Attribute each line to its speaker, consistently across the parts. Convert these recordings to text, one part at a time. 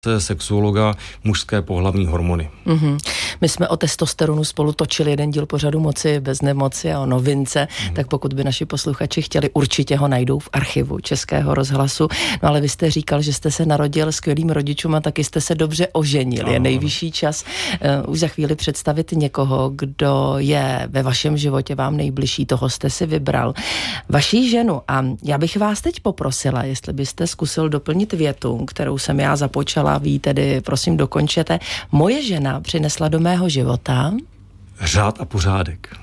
Speaker 1: sexuologa mužské pohlavní hormony.
Speaker 2: My jsme o testosteronu spolu točili jeden díl pořadu Moci bez nemoci a o novince, tak pokud by naši posluchači chtěli, určitě ho najdou v archivu Českého rozhlasu. No ale vy jste říkal, že jste se narodil skvělým rodičům a taky jste se dobře oženil. Je nejvyšší čas už za chvíli představit někoho, kdo je ve vašem životě vám nejbližší, toho jste si vybral. Vaší ženu. A já bych vás teď poprosila, jestli byste zkusil doplnit větu, kterou jsem já započala, vy tedy prosím dokončete. Moje žena přinesla do mého života
Speaker 1: řád a pořádek.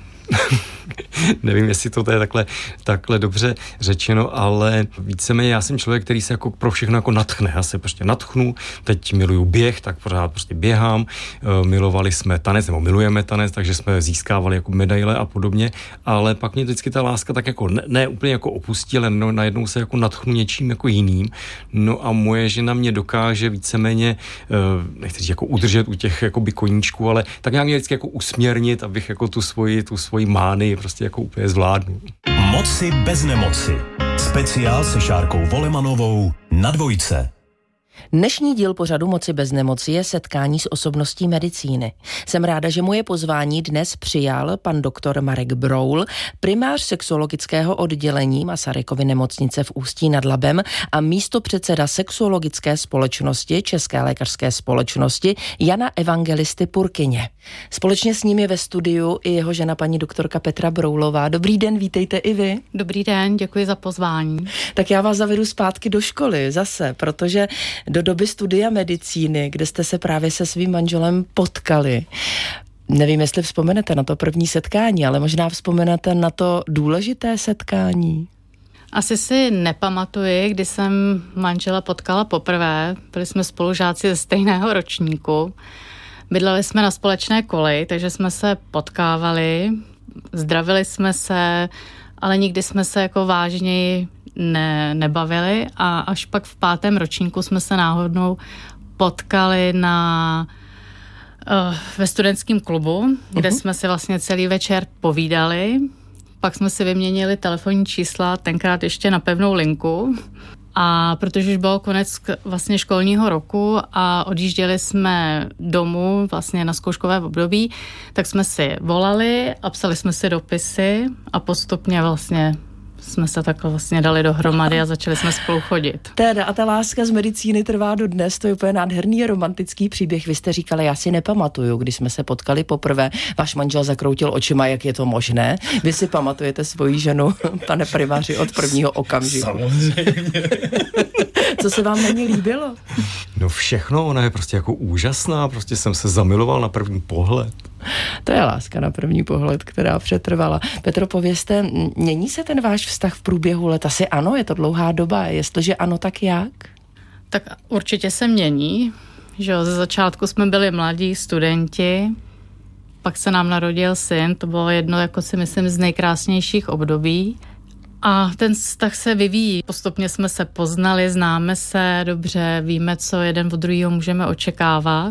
Speaker 1: Nevím, jestli to je takhle dobře řečeno, ale víceméně já jsem člověk, který se jako pro všechno jako nadchne. Já se prostě nadchnu, teď miluju běh, tak pořád prostě běhám. Milovali jsme tanec, nebo milujeme tanec, takže jsme získávali jako medaile a podobně, ale pak mě vždycky ta láska tak jako ne úplně jako opustí, ale najednou se jako nadchnu něčím jako jiným. No a moje žena mě dokáže víceméně, nechci říct jako udržet u těch jakoby koníčků, ale tak nějak mě vždycky jako usměrnit, abych jako tu svoji mány prostě jako úplně zvládnu.
Speaker 3: Moci bez nemoci. Speciál se Šárkou Volemanovou na Dvojce.
Speaker 2: Dnešní díl pořadu Moci bez nemoci je setkání s osobností medicíny. Jsem ráda, že moje pozvání dnes přijal pan doktor Marek Broul, primář sexuologického oddělení Masarykovy nemocnice v Ústí nad Labem a místopředseda sexuologické společnosti České lékařské společnosti Jana Evangelisty Purkyně. Společně s ním je ve studiu i jeho žena paní doktorka Petra Broulová. Dobrý den, vítejte i vy.
Speaker 4: Dobrý den, děkuji za pozvání.
Speaker 2: Tak já vás zavedu zpátky do školy zase, protože do doby studia medicíny, kde jste se právě se svým manželem potkali. Nevím, jestli vzpomenete na to první setkání, ale možná vzpomenete na to důležité setkání.
Speaker 4: Asi si nepamatuji, kdy jsem manžela potkala poprvé. Byli jsme spolužáci ze stejného ročníku. Bydleli jsme na společné koleji, takže jsme se potkávali, zdravili jsme se, ale nikdy jsme se jako vážněji nebavili a až pak v 5. ročníku jsme se náhodnou potkali ve studentském klubu, kde jsme si vlastně celý večer povídali. Pak jsme si vyměnili telefonní čísla, tenkrát ještě na pevnou linku. A protože už byl konec vlastně školního roku a odjížděli jsme domů vlastně na zkouškové období, tak jsme si volali a psali jsme si dopisy a postupně vlastně jsme se takhle vlastně dali dohromady a začali jsme spolu chodit.
Speaker 2: Teda a ta láska z medicíny trvá do dnes, to je úplně nádherný romantický příběh. Vy jste říkali, já si nepamatuju, když jsme se potkali poprvé. Váš manžel zakroutil očima, jak je to možné. Vy si pamatujete svoji ženu, pane primáři, od prvního okamžiku.
Speaker 1: Samozřejmě.
Speaker 2: Co se vám na ní líbilo?
Speaker 1: No všechno, ona je prostě jako úžasná, prostě jsem se zamiloval na první pohled.
Speaker 2: To je láska na první pohled, která přetrvala. Petro, povězte, mění se ten váš vztah v průběhu let? Asi ano, je to dlouhá doba, jestliže ano, tak jak?
Speaker 4: Tak určitě se mění, že jo, ze začátku jsme byli mladí studenti, pak se nám narodil syn, to bylo jedno, jako si myslím, z nejkrásnějších období. A ten vztah se vyvíjí. Postupně jsme se poznali, známe se dobře, víme, co jeden od druhého můžeme očekávat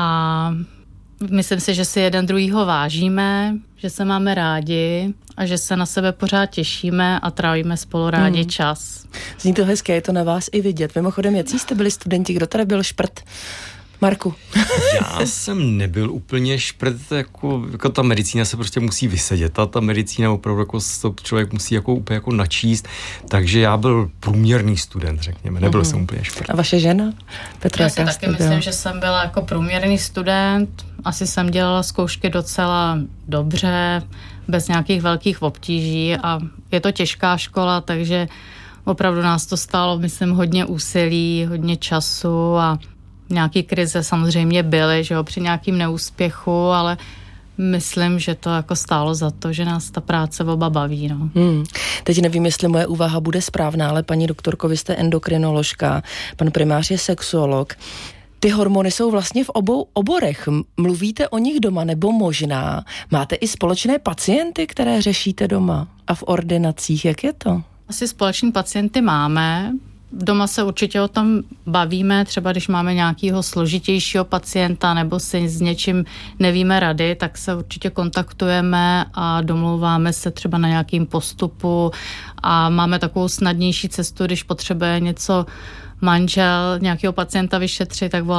Speaker 4: a myslím si, že si jeden druhýho vážíme, že se máme rádi a že se na sebe pořád těšíme a trávíme spolu rádi čas.
Speaker 2: Zní to hezké, je to na vás i vidět. Mimochodem, jaký jste byli studenti, kdo tady byl šprt? Marku.
Speaker 1: Já jsem nebyl úplně šprt, jako ta medicína se prostě musí vysedět. Ta medicína opravdu jako člověk musí jako úplně jako načíst, takže já byl průměrný student, řekněme, nebyl jsem úplně šprt.
Speaker 2: A vaše žena? Petra,
Speaker 4: já si taky myslím, že jsem byla jako průměrný student, asi jsem dělala zkoušky docela dobře, bez nějakých velkých obtíží a je to těžká škola, takže opravdu nás to stálo, myslím, hodně úsilí, hodně času a nějaký krize samozřejmě byly, že jo, při nějakým neúspěchu, ale myslím, že to jako stálo za to, že nás ta práce oba baví, no.
Speaker 2: Teď nevím, jestli moje úvaha bude správná, ale paní doktorko, vy jste endokrinoložka, pan primář je sexuolog. Ty hormony jsou vlastně v obou oborech. Mluvíte o nich doma, nebo možná máte i společné pacienty, které řešíte doma a v ordinacích, jak je to?
Speaker 4: Asi společný pacienty máme. Doma se určitě o tom bavíme, třeba když máme nějakého složitějšího pacienta nebo si s něčím nevíme rady, tak se určitě kontaktujeme a domlouváme se třeba na nějakým postupu a máme takovou snadnější cestu, když potřebuje něco manžel nějakého pacienta vyšetřit, tak volal